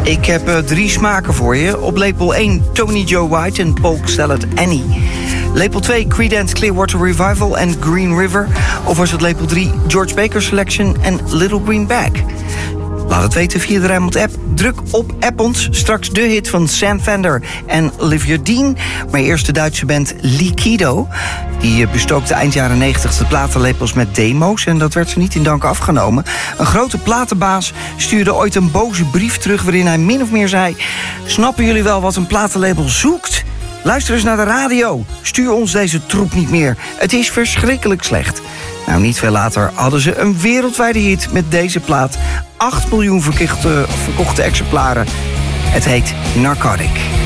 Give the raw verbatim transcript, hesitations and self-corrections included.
Ik heb uh, drie smaken voor je. Op lepel één Tony Joe White en Polk Salad Annie. Lepel twee Creedence Clearwater Revival en Green River. Of was het lepel drie George Baker Selection en Little Green Bag? Laat het weten via de Rijnmond app. Druk op app ons. Straks de hit van Sam Fender en Olivia Dean. Maar eerst de Duitse band Liquido. Die bestookte eind jaren negentig de platenlepels met demo's. En dat werd ze niet in dank afgenomen. Een grote platenbaas stuurde ooit een boze brief terug waarin hij min of meer zei: snappen jullie wel wat een platenlabel zoekt? Luister eens naar de radio. Stuur ons deze troep niet meer. Het is verschrikkelijk slecht. Nou, niet veel later hadden ze een wereldwijde hit met deze plaat. acht miljoen verkochte, verkochte exemplaren. Het heet Narcotic.